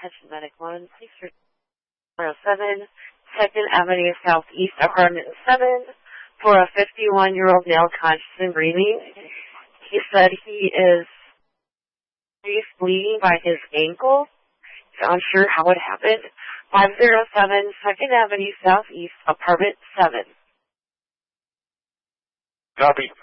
attention medic 1, please for 407, 2nd Avenue Southeast, apartment 7, for a 51-year-old male conscious and breathing. He said he is bleeding by his ankle. He's unsure how it happened. 507, 2nd Avenue Southeast, apartment 7. Copy.